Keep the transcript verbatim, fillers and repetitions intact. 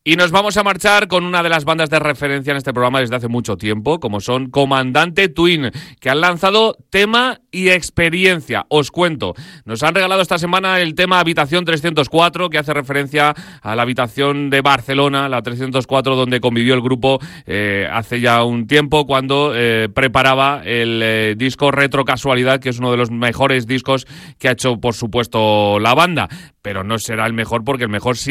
Y nos vamos a marchar con una de las bandas de referencia en este programa desde hace mucho tiempo, como son Comandante Twin, que han lanzado tema y experiencia. Os cuento, nos han regalado esta semana el tema Habitación trescientos cuatro, que hace referencia a la habitación de Barcelona, la trescientos cuatro, donde convivió el grupo eh, hace ya un tiempo, cuando eh, preparaba el eh, disco Retro Casualidad, que es uno de los mejores discos que ha hecho, por supuesto, la banda. Pero no será el mejor, porque el mejor sí